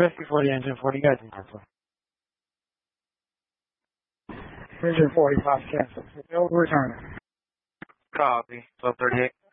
Rescue 40, engine 40, guys in Marfa. Engine 45 cancel. Return. Copy. 1238.